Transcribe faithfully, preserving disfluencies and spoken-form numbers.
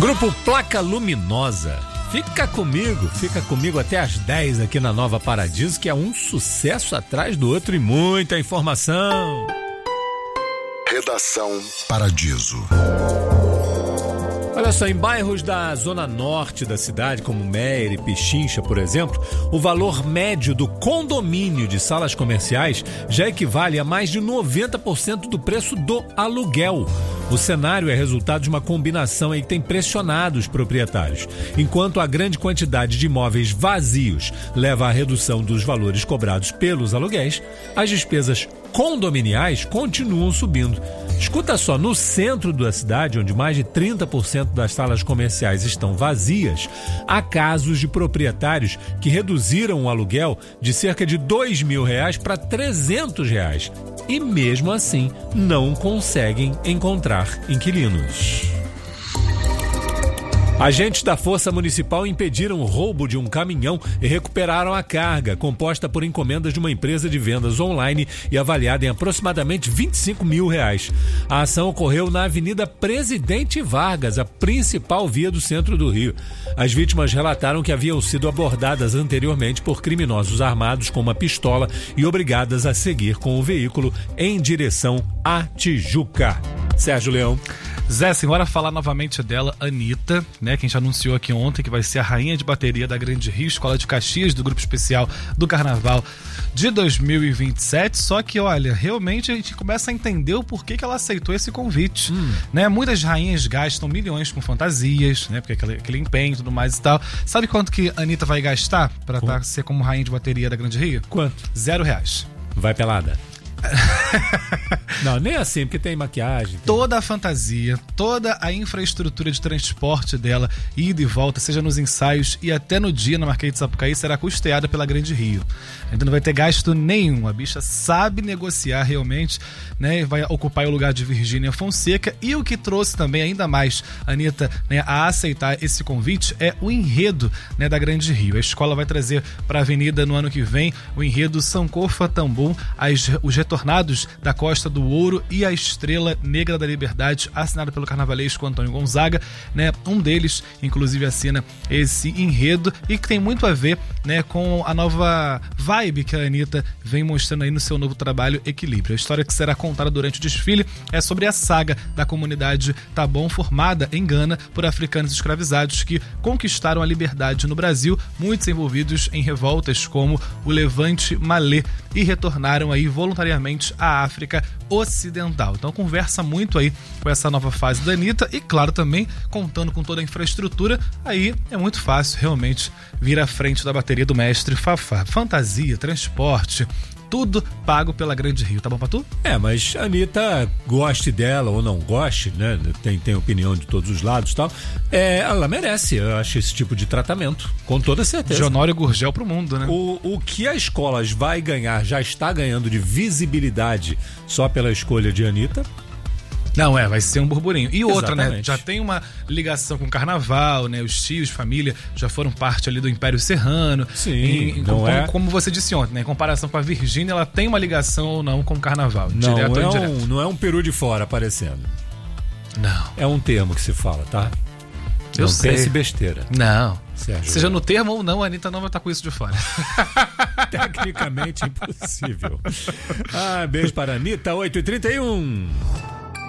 Grupo Placa Luminosa. Fica comigo, fica comigo até às dez aqui na Nova Paradiso, que é um sucesso atrás do outro e muita informação. Redação Paradiso. Olha só, em bairros da zona norte da cidade, como Meier e Pichincha, por exemplo, o valor médio do condomínio de salas comerciais já equivale a mais de noventa por cento do preço do aluguel. O cenário é resultado de uma combinação aí que tem pressionado os proprietários. Enquanto a grande quantidade de imóveis vazios leva à redução dos valores cobrados pelos aluguéis, as despesas condominiais continuam subindo. Escuta só, no centro da cidade, onde mais de trinta por cento das salas comerciais estão vazias, há casos de proprietários que reduziram o aluguel de cerca de dois mil reais para trezentos reais e mesmo assim não conseguem encontrar inquilinos. Agentes da Força Municipal impediram o roubo de um caminhão e recuperaram a carga, composta por encomendas de uma empresa de vendas online e avaliada em aproximadamente vinte e cinco mil reais. A ação ocorreu na Avenida Presidente Vargas, a principal via do centro do Rio. As vítimas relataram que haviam sido abordadas anteriormente por criminosos armados com uma pistola e obrigadas a seguir com o veículo em direção à Tijuca. Sérgio Leão. Zé, senhora falar novamente dela, Anitta, né, que a gente anunciou aqui ontem que vai ser a rainha de bateria da Grande Rio, Escola de Caxias, do Grupo Especial do Carnaval de dois mil e vinte e sete, só que, olha, realmente a gente começa a entender o porquê que ela aceitou esse convite, hum. né, muitas rainhas gastam milhões com fantasias, né, porque aquele, aquele empenho e tudo mais e tal. Sabe quanto que a Anitta vai gastar pra tá, ser como rainha de bateria da Grande Rio? Quanto? Zero reais. Vai pelada? Não, nem assim, porque tem maquiagem. Tem... Toda a fantasia, toda a infraestrutura de transporte dela, ida e volta, seja nos ensaios e até no dia na Marquês de Sapucaí, será custeada pela Grande Rio. Ainda não vai ter gasto nenhum. A bicha sabe negociar realmente, né? Vai ocupar o lugar de Virgínia Fonseca. E o que trouxe também ainda mais a Anitta, né, a aceitar esse convite é o enredo, né, da Grande Rio. A escola vai trazer para a avenida no ano que vem o enredo Sankofa Tambum, as, os retornados da Costa do Ouro e a Estrela Negra da Liberdade, assinado pelo carnavalesco Antônio Gonzaga, né? Um deles, inclusive, assina esse enredo e que tem muito a ver, né, com a nova vibe que a Anitta vem mostrando aí no seu novo trabalho Equilíbrio. A história que será contada durante o desfile é sobre a saga da comunidade Tabon, formada em Gana por africanos escravizados que conquistaram a liberdade no Brasil, muitos envolvidos em revoltas como o Levante Malê, e retornaram aí voluntariamente à África Ocidental. Então conversa muito aí com essa nova fase da Anitta e, claro, também contando com toda a infraestrutura, aí é muito fácil realmente vir à frente da bateria do mestre Fafá. Fantasia, transporte, tudo pago pela Grande Rio, tá bom pra tu? É, mas a Anitta, goste dela ou não goste, né? Tem, tem opinião de todos os lados e tal. É, ela merece, eu acho, esse tipo de tratamento, com toda certeza. Jonório Gurgel pro mundo, né? O, o que a escola vai ganhar, já está ganhando de visibilidade só pela escolha de Anitta. Não, é, vai ser um burburinho. E outra, Exatamente. né, já tem uma ligação com o carnaval, né, os tios, família, já foram parte ali do Império Serrano. Sim, em, em, não como, é... como você disse ontem, né, em comparação com a Virgínia, ela tem uma ligação ou não com o carnaval, não, direto é ou indireto. Um, não é um peru de fora aparecendo. Não. É um termo que se fala, tá? Eu não sei. pense besteira. Não. Sérgio, seja no termo ou não, a Anitta não vai estar com isso de fora. Tecnicamente impossível. Ah, beijo para a Anitta, oito e trinta e um.